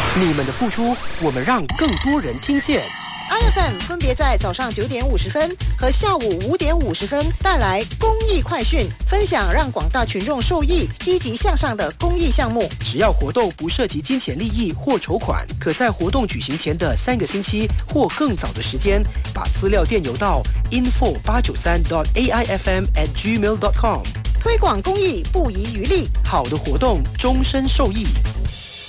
你们的付出，我们让更多人听见。 IFM 分别在早上9点50分和下午5点50分带来公益快讯，分享让广大群众受益、积极向上的公益项目。 只要活动不涉及金钱利益或筹款，可在活动举行前的3个星期或更早的时间，把资料电邮到 info893.aifm@gmail.com。 推广公益不遗余力， 好的活动终身受益。